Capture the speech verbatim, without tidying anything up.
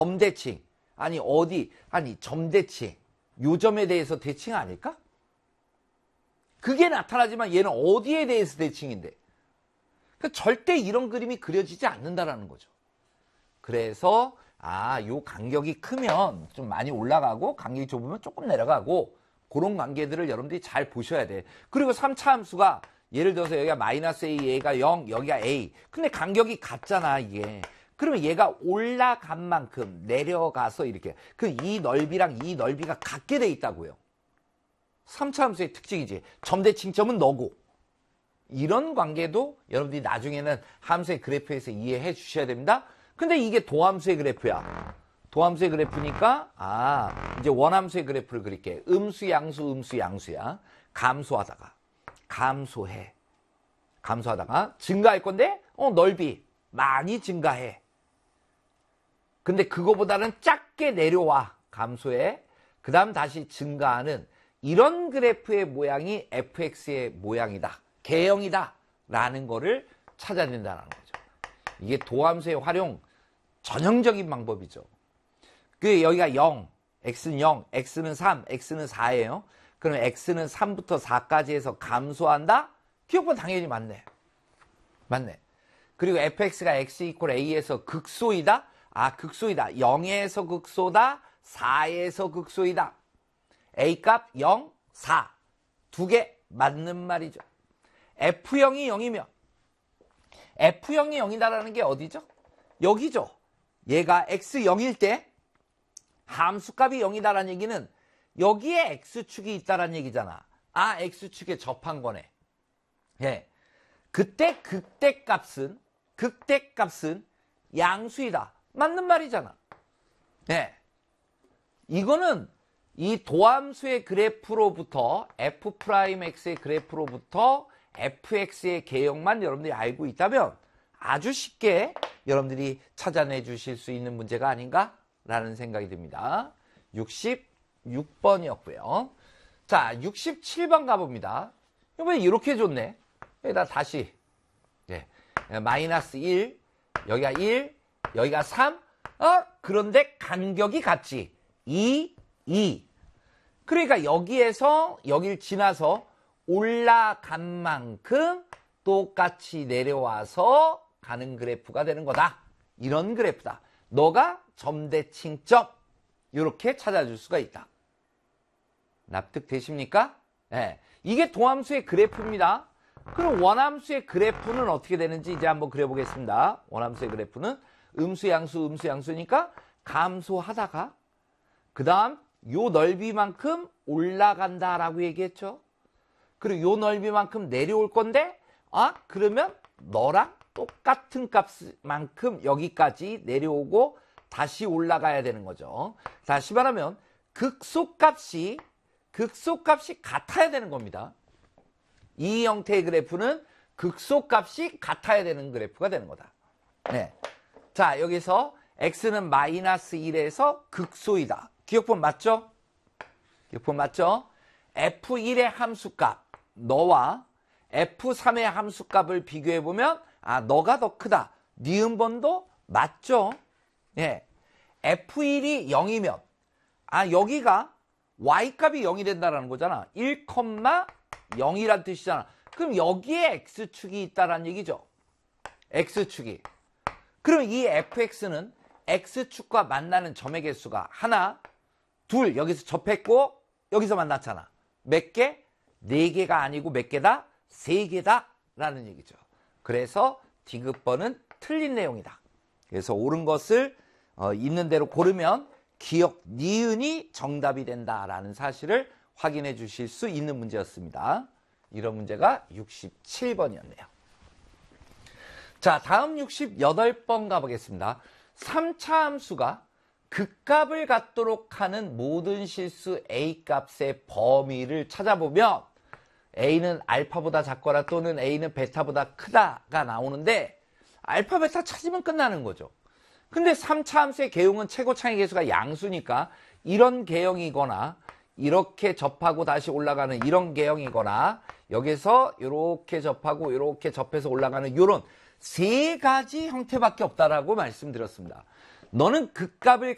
점대칭. 아니 어디 아니 점대칭. 요점에 대해서 대칭 아닐까? 그게 나타나지만 얘는 어디에 대해서 대칭인데. 그러니까 절대 이런 그림이 그려지지 않는다라는 거죠. 그래서 아, 요 간격이 크면 좀 많이 올라가고 간격이 좁으면 조금 내려가고 그런 관계들을 여러분들이 잘 보셔야 돼. 그리고 삼 차 함수가 예를 들어서 여기가 마이너스 A, 얘가 영, 여기가 A. 근데 간격이 같잖아, 이게. 그러면 얘가 올라간 만큼 내려가서 이렇게. 그 이 넓이랑 이 넓이가 같게 돼 있다고요. 삼 차 함수의 특징이지. 점대칭점은 너고. 이런 관계도 여러분들이 나중에는 함수의 그래프에서 이해해 주셔야 됩니다. 근데 이게 도함수의 그래프야. 도함수의 그래프니까 아 이제 원함수의 그래프를 그릴게. 음수, 양수, 음수, 양수야. 감소하다가 감소해. 감소하다가 증가할 건데 어 넓이 많이 증가해. 근데 그거보다는 작게 내려와. 감소해. 그 다음 다시 증가하는 이런 그래프의 모양이 에프엑스의 모양이다. 개형이다. 라는 거를 찾아낸다는 거죠. 이게 도함수의 활용 전형적인 방법이죠. 그 여기가 영, x는 영, x는 삼, x는 사예요. 그럼 x는 삼부터 사까지 해서 감소한다? 기억은 당연히 맞네. 맞네. 그리고 fx가 x 이퀄 a에서 극소이다? 아, 극소이다. 영에서 극소다, 사에서 극소이다. a값 영, 사. 두 개 맞는 말이죠. 에프영이 영이면 에프영이 영이다라는 게 어디죠? 여기죠. 얘가 엑스 영일 때 함수값이 영이다라는 얘기는 여기에 x축이 있다라는 얘기잖아. 아, x축에 접한 거네. 예. 그때 극대값은 극대값은 양수이다. 맞는 말이잖아. 예. 이거는 이 도함수의 그래프로부터 f'x의 그래프로부터 fx의 개형만 여러분들이 알고 있다면 아주 쉽게 여러분들이 찾아내 주실 수 있는 문제가 아닌가라는 생각이 듭니다. 육십육 번이었고요. 자, 육십칠 번 가봅니다. 이번에 이렇게 줬네. 여기다 다시 네. 마이너스 일, 여기가 일, 여기가 삼. 어? 그런데 간격이 같지. 이, 이. 그러니까 여기에서 여길 지나서 올라간 만큼 똑같이 내려와서 가는 그래프가 되는 거다. 이런 그래프다. 너가 점대칭점 이렇게 찾아줄 수가 있다. 납득되십니까? 네. 이게 도함수의 그래프입니다. 그럼 원함수의 그래프는 어떻게 되는지 이제 한번 그려보겠습니다. 원함수의 그래프는 음수, 양수, 음수, 양수니까 감소하다가 그 다음 요 넓이만큼 올라간다라고 얘기했죠. 그리고 요 넓이만큼 내려올 건데 아 그러면 너랑 똑같은 값만큼 여기까지 내려오고 다시 올라가야 되는 거죠. 다시 말하면 극소값이 극소값이 같아야 되는 겁니다. 이 형태의 그래프는 극소값이 같아야 되는 그래프가 되는 거다. 네. 자, 여기서 x는 마이너스 일에서 극소이다. 기억법 맞죠? 기억법 맞죠? 에프 일의 함수값 너와 에프 삼의 함수값을 비교해보면 아 너가 더 크다. 니은번도 맞죠? 예. 에프 일이 영이면 아 여기가 y값이 영이 된다는 거잖아. 일, 영이란 뜻이잖아. 그럼 여기에 x축이 있다는 얘기죠. x축이. 그럼 이 fx는 x축과 만나는 점의 개수가 하나, 둘 여기서 접했고 여기서 만났잖아. 몇 개? 네 개가 아니고 몇 개다? 세 개다 라는 얘기죠. 그래서 디귿번은 틀린 내용이다. 그래서 옳은 것을 어, 있는 대로 고르면 기역 니은이 정답이 된다라는 사실을 확인해 주실 수 있는 문제였습니다. 이런 문제가 육십칠 번이었네요. 자, 다음 육십팔 번 가보겠습니다. 삼 차 함수가 극값을 갖도록 하는 모든 실수 A값의 범위를 찾아보면 A는 알파보다 작거나 또는 A는 베타보다 크다가 나오는데 알파, 베타 찾으면 끝나는 거죠. 근데 삼 차 함수의 개용은 최고 창의 개수가 양수니까 이런 개형이거나 이렇게 접하고 다시 올라가는 이런 개형이거나 여기서 이렇게 접하고 이렇게 접해서 올라가는 이런 세 가지 형태밖에 없다라고 말씀드렸습니다. 너는 극값을